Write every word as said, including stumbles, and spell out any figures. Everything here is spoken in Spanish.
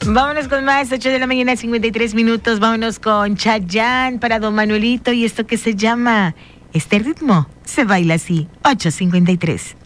Vámonos con más, ocho de la mañana, cincuenta y tres minutos. Vámonos con Chayanne para don Manuelito y esto que se llama Este ritmo se baila así, ocho cincuenta y tres.